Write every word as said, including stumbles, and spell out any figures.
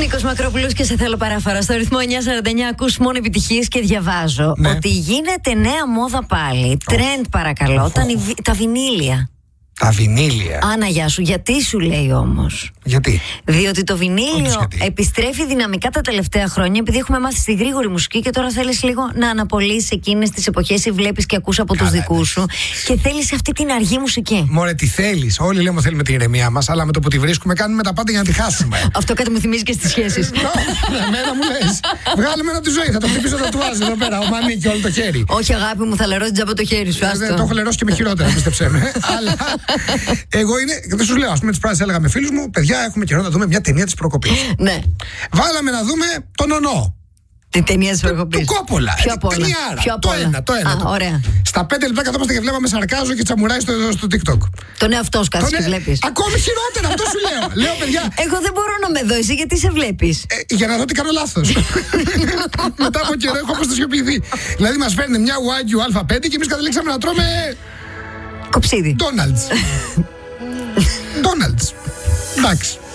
Νίκος Μακρόπουλος και σε θέλω παράφορα. Στο ρυθμό εννιά σαράντα εννιά ακούς μόνο επιτυχίες και διαβάζω ναι. ότι γίνεται νέα μόδα πάλι. Oh. Τρέντ παρακαλώ, oh. τα, τα βινίλια. Τα βινίλια. Άνα, γεια σου. Γιατί σου λέει όμως? Γιατί? Διότι το βινίλιο επιστρέφει δυναμικά τα τελευταία χρόνια, επειδή έχουμε μάθει στη γρήγορη μουσική και τώρα θέλεις λίγο να αναπολύσεις εκείνες τις εποχές ή βλέπεις και ακούς από τους δικούς σου και θέλεις αυτή την αργή μουσική. Μωρέ, τι θέλεις. Όλοι λέμε θέλουμε την ηρεμία μας, αλλά με το που τη βρίσκουμε κάνουμε τα πάντα για να τη χάσουμε. Αυτό κάτι μου θυμίζει και στις σχέσεις. Εμένα μου λες. Βγάλε με από τη ζωή, θα το χτυπήσω το τουάζ εδώ πέρα. Ο μανί και όλο το χέρι. Όχι, αγάπη μου, θα λερώσει τζάμπα το χέρι σου. Το έχω λερώσει και με χειρότερα, πίστεψέ με. Αλλά εγώ είναι, δεν σου λέω, ας πούμε τις πράξεις έλεγα με φίλους μου, παιδιά, έχουμε καιρό να δούμε μια ταινία της προκοπής. Ναι. Βάλαμε να δούμε τον Ονό. Την ταινία της προκοπής. Του Κόπολα. Ποιο απ' όλα. Το ένα, το ένα. Α, το. ωραία. Στα πέντε λεπτά καθόμαστε και βλέπαμε σαρκάζο και τσαμουράει στο, στο TikTok. Τον εαυτό σου κάθεσαι και βλέπεις. Ακόμη χειρότερα, αυτό σου λέω. Λέω, παιδιά. Εγώ δεν μπορώ να με δω, εσύ γιατί σε βλέπεις? Ε, για να δω τι κάνω λάθος. Μετά από καιρό έχω αποστασιοποιηθεί. Δηλαδή μας φέρνει μια Wagyu Α πέντε και εμείς καταλήξαμε να τρώμε. Κοψίδι. Ντόναλτς. Ντόναλτς. Εντάξει.